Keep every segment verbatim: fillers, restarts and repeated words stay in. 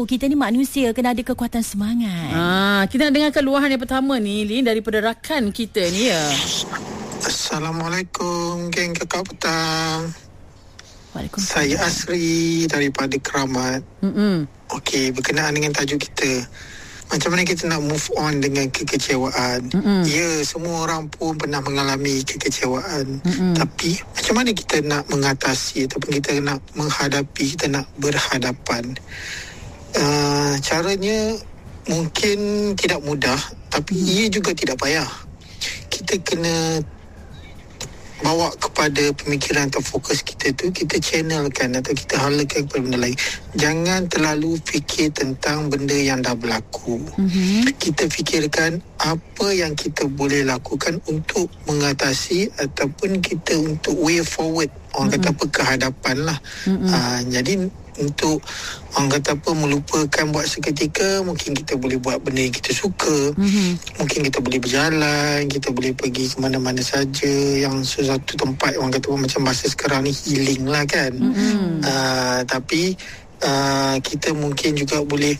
Kita ni manusia kena ada kekuatan semangat. Ah, kita nak dengarkan luahan yang pertama ni, Lin, daripada rakan kita ni ya. Assalamualaikum, geng Kakak Petang. Waalaikumsalam. Saya Asri daripada Keramat. Mm-mm. Okey, berkenaan dengan tajuk kita, macam mana kita nak move on dengan kekecewaan. Mm-mm. Ya, semua orang pun pernah mengalami kekecewaan. Mm-mm. Tapi macam mana kita nak mengatasi ataupun kita nak menghadapi, kita nak berhadapan. Uh, caranya mungkin tidak mudah, tapi mm. ia juga tidak payah. Kita kena bawa kepada pemikiran atau fokus kita tu, kita channelkan atau kita halakan kepada benda lain. Jangan terlalu fikir tentang benda yang dah berlaku. Mm-hmm. Kita fikirkan apa yang kita boleh lakukan untuk mengatasi ataupun kita untuk way forward. Orang mm-hmm. kata apa, kehadapan lah. Mm-hmm. Uh, jadi untuk orang kata apa, melupakan buat seketika, mungkin kita boleh buat benda yang kita suka. Mm-hmm. Mungkin kita boleh berjalan, kita boleh pergi ke mana-mana saja yang sesuatu tempat, orang kata apa, macam bahasa sekarang ni healing lah kan. Mm-hmm. Uh, tapi uh, kita mungkin juga boleh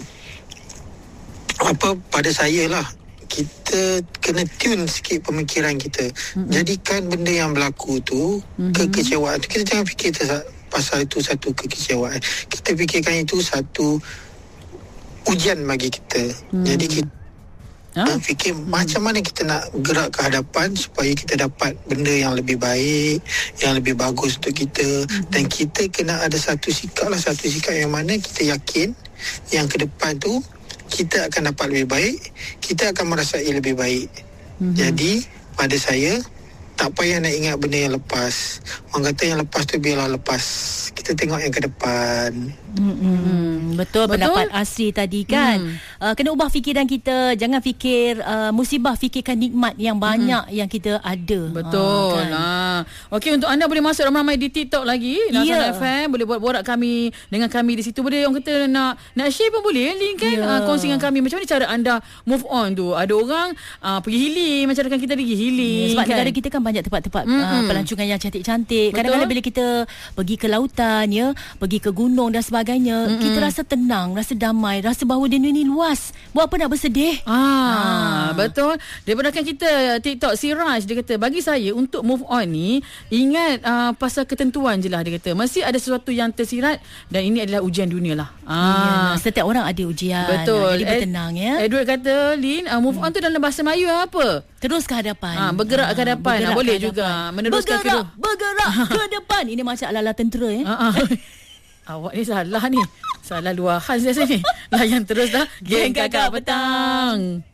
apa, pada saya lah, kita kena tune sikit pemikiran kita. Mm-hmm. Jadikan benda yang berlaku tu, mm-hmm. kekecewaan tu, kita jangan fikir tersa- pasal itu satu kekecewaan. Kita fikirkan itu satu ujian bagi kita. Hmm. Jadi kita huh? fikir hmm. macam mana kita nak gerak ke hadapan supaya kita dapat benda yang lebih baik, yang lebih bagus untuk kita. Hmm. Dan kita kena ada satu sikap lah, satu sikap yang mana kita yakin yang ke depan tu kita akan dapat lebih baik, kita akan merasai lebih baik. Hmm. Jadi pada saya, tak payah nak ingat benda yang lepas. Orang kata yang lepas tu biarlah lepas. Kita tengok yang ke depan. Hmm, betul, betul pendapat Asri tadi kan. Hmm. Uh, kena ubah fikiran kita. Jangan fikir uh, musibah, fikirkan nikmat yang banyak hmm. yang kita ada. Betul. Uh, kan? uh. Okey, untuk anda boleh masuk ramai-ramai di TikTok lagi. Nasional yeah. F M. Boleh buat borak kami dengan kami di situ. Boleh orang kata nak nak share pun boleh. Link kan. Yeah. Uh, kongsi dengan kami. Macam mana cara anda move on tu? Ada orang uh, pergi healing. Macam rakan kita pergi healing. Yeah, sebab kan? negara kita kan banyak tempat-tempat uh, pelancongan yang cantik-cantik. Kadang-kadang bila kita pergi ke lautan, ya, pergi ke gunung dan sebagainya, mm-mm. kita rasa tenang, rasa damai, rasa bahawa dunia ni luas. Buat apa nak bersedih? Ah, ah. Betul. Daripada kan kita TikTok Siraj, dia kata bagi saya untuk move on ni, ingat uh, pasal ketentuan je lah, dia kata. Mesti ada sesuatu yang tersirat dan ini adalah ujian dunia lah. Ah. Ya, setiap orang ada ujian. Betul. Jadi bertenang ya. Edward kata, Lin, uh, move on tu dalam bahasa Melayu apa? Terus ke hadapan. Ah, bergerak ke hadapan. Bergerak ah, boleh ke juga. hadapan. Meneruskan bergerak, ke bergerak ke depan. Ini macam ala-ala tentera ya. Ah, ah. Awak ni salah ni. Salah luahan saya sini. Layan terus dah. Geng Kakak Petang.